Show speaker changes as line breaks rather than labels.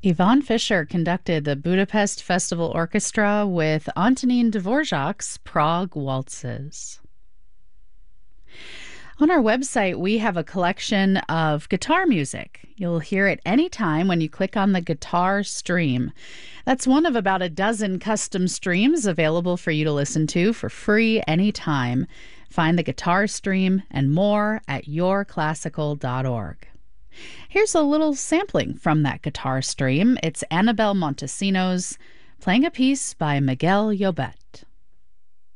Yvonne Fischer conducted the Budapest Festival Orchestra with Antonin Dvorak's Prague Waltzes. On our website, we have a collection of guitar music. You'll hear it anytime when you click on the guitar stream. That's one of about a dozen custom streams available for you to listen to for free anytime. Find the guitar stream and more at yourclassical.org. Here's a little sampling from that guitar stream. It's Annabelle Montesinos playing a piece by Miguel Llobet.